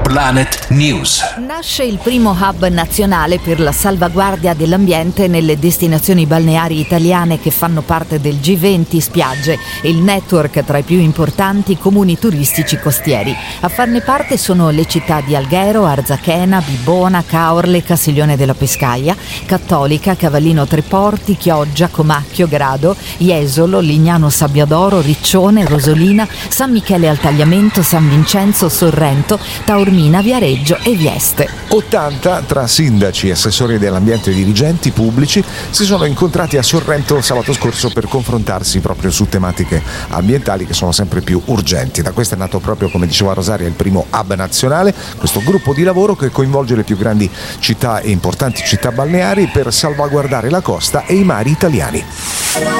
Planet News. Nasce il primo hub nazionale per la salvaguardia dell'ambiente nelle destinazioni balneari italiane che fanno parte del G20 Spiagge, il network tra i più importanti comuni turistici costieri. A farne parte sono le città di Alghero, Arzachena, Bibbona, Caorle, Castiglione della Pescaia, Cattolica, Cavallino Treporti, Chioggia, Comacchio, Grado, Jesolo, Lignano Sabbiadoro, Riccione, Rosolina, San Michele al Tagliamento, San Vincenzo, Sorrento, Taormina, Viareggio e Vieste. 80 tra sindaci, assessori dell'ambiente e dirigenti pubblici si sono incontrati a Sorrento sabato scorso per confrontarsi proprio su tematiche ambientali che sono sempre più urgenti. Da questo è nato proprio, come diceva Rosaria, il primo hub nazionale, questo gruppo di lavoro che coinvolge le più grandi città e importanti città balneari per salvaguardare la costa e i mari italiani.